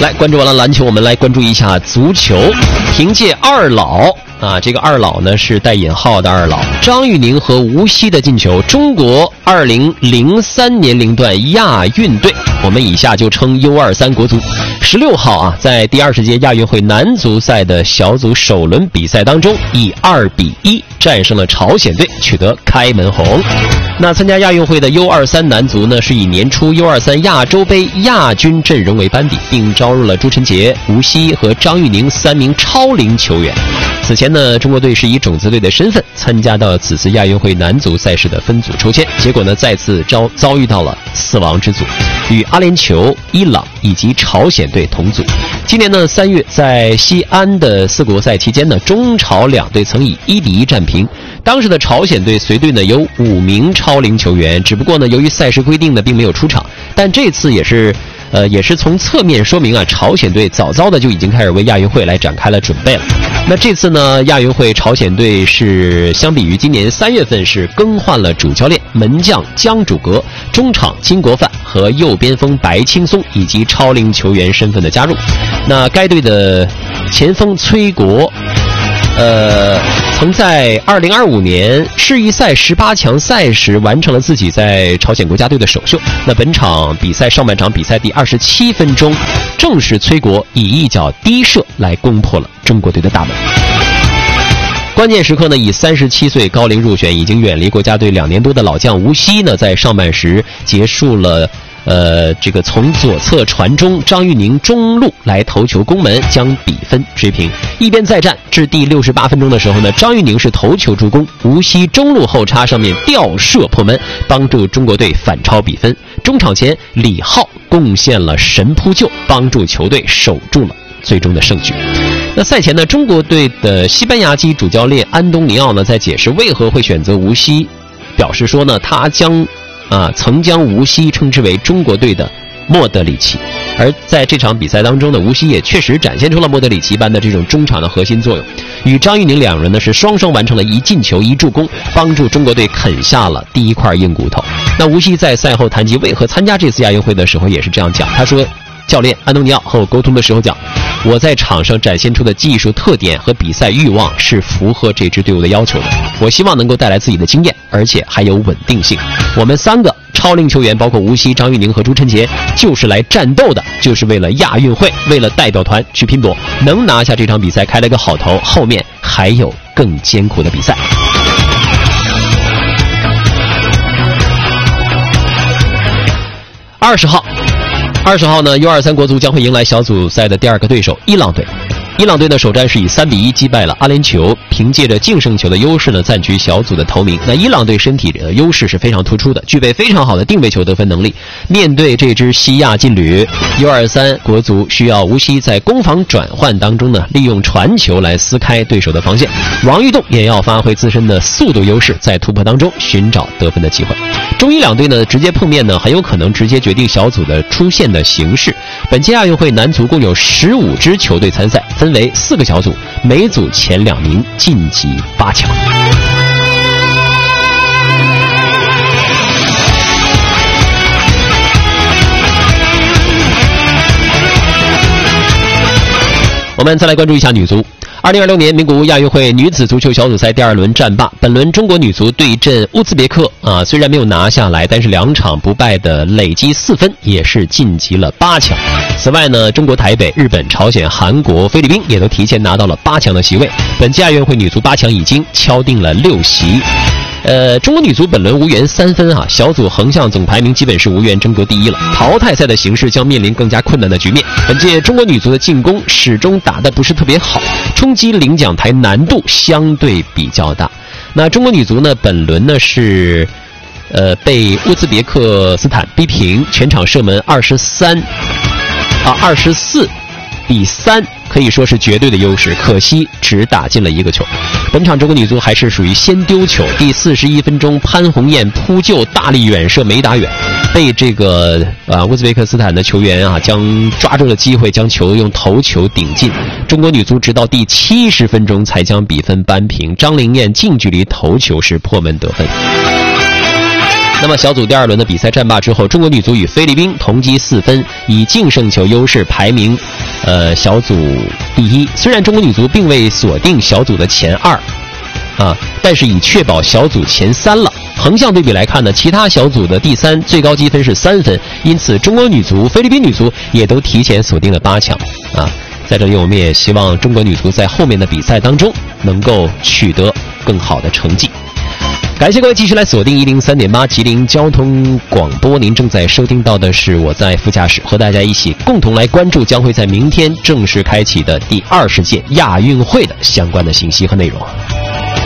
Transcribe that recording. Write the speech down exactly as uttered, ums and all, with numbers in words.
来关注完了篮球，我们来关注一下足球。凭借二老啊，这个二老呢是带引号的二老，张玉宁和吴曦的进球，中国二零零三年龄段亚运队，我们以下就称 U 二十三 国足。十六号啊，在第二十届亚运会男足赛的小组首轮比赛当中，以二比一战胜了朝鲜队，取得开门红。那参加亚运会的 U 二十三 男足呢，是以年初 U 二十三 亚洲杯亚军阵容为班底，并招入了朱晨杰、吴曦和张玉宁三名超龄球员。此前呢，中国队是以种子队的身份参加到此次亚运会男足赛事的分组抽签，结果呢再次遭遭遇到了死亡之组，与阿联酋、伊朗以及朝鲜队同组。今年呢三月，在西安的四国赛期间呢，中朝两队曾以一比一战平。当时的朝鲜队随队呢有五名超龄球员，只不过呢由于赛事规定呢并没有出场，但这次也是呃也是从侧面说明啊，朝鲜队早早的就已经开始为亚运会来展开了准备了。那这次呢亚运会朝鲜队是相比于今年三月份是更换了主教练，门将姜祖格、中场金国范和右边锋白青松以及超龄球员身份的加入。那该队的前锋崔国呃，曾在二零二五年世预赛十八强赛时完成了自己在朝鲜国家队的首秀。那本场比赛上半场比赛第二十七分钟，正是崔国以一脚低射来攻破了中国队的大门。关键时刻呢，以三十七岁高龄入选，已经远离国家队两年多的老将吴曦呢，在上半时结束了。呃，这个从左侧传中，张玉宁中路来头球攻门，将比分追平。一边再战至第六十八分钟的时候呢，张玉宁是头球助攻，吴曦中路后插上面吊射破门，帮助中国队反超比分。中场前李浩贡献了神扑救，帮助球队守住了最终的胜局。那赛前呢，中国队的西班牙籍主教练安东尼奥呢，在解释为何会选择吴曦，表示说呢，他将啊，曾将吴曦称之为中国队的莫德里奇，而在这场比赛当中呢，吴曦也确实展现出了莫德里奇般的这种中场的核心作用，与张玉宁两人呢是双双完成了一进球一助攻，帮助中国队啃下了第一块硬骨头。那吴曦在赛后谈及为何参加这次亚运会的时候也是这样讲，他说，教练安东尼奥和我沟通的时候讲，我在场上展现出的技术特点和比赛欲望是符合这支队伍的要求的，我希望能够带来自己的经验，而且还有稳定性。我们三个超龄球员，包括吴曦、张玉宁和朱晨杰，就是来战斗的，就是为了亚运会，为了代表团去拼搏，能拿下这场比赛开了个好头，后面还有更艰苦的比赛。二十号二十号呢 U 二十三 国足将会迎来小组赛的第二个对手伊朗队。伊朗队的首战是以三比一击败了阿联酋，凭借着净胜球的优势呢，暂居小组的头名。那伊朗队身体的优势是非常突出的，具备非常好的定位球得分能力。面对这支西亚劲旅 U 二十三 国足，需要吴曦在攻防转换当中呢，利用传球来撕开对手的防线。王玉栋也要发挥自身的速度优势，在突破当中寻找得分的机会。中伊两队呢直接碰面呢，很有可能直接决定小组的出线的形势。本届亚运会男足共有十五支球队参赛，分为四个小组，每组前两名晋级八强。我们再来关注一下女足。二零二六年名古屋亚运会女子足球小组赛第二轮战罢，本轮中国女足对阵乌兹别克啊，虽然没有拿下来，但是两场不败的累积四分，也是晋级了八强。此外呢，中国台北、日本、朝鲜、韩国、菲律宾也都提前拿到了八强的席位。本届亚运会女足八强已经敲定了六席。呃，中国女足本轮无缘三分啊，小组横向总排名基本是无缘争夺第一了。淘汰赛的形势将面临更加困难的局面。本届中国女足的进攻始终打得不是特别好，冲击领奖台难度相对比较大。那中国女足呢，本轮呢是呃被乌兹别克斯坦逼平，全场射门二十三啊二十四比三。可以说是绝对的优势，可惜只打进了一个球。本场中国女足还是属于先丢球，第四十一分钟潘红艳扑救大力远射没打远，被这个啊乌兹别克斯坦的球员啊将抓住了机会，将球用头球顶进。中国女足直到第七十分钟才将比分扳平，张灵艳近距离头球是破门得分。 那么小组第二轮的比赛战罢之后，中国女足与菲律宾同积四分，以净胜球优势排名呃小组第一。虽然中国女足并未锁定小组的前二啊，但是已确保小组前三了。横向对比来看呢，其他小组的第三最高积分是三分，因此中国女足、菲律宾女足也都提前锁定了八强啊。在这里，我们也希望中国女足在后面的比赛当中能够取得更好的成绩。感谢各位继续来锁定一零三点八吉林交通广播，您正在收听到的是我在副驾驶，和大家一起共同来关注将会在明天正式开启的第二十届亚运会的相关的信息和内容。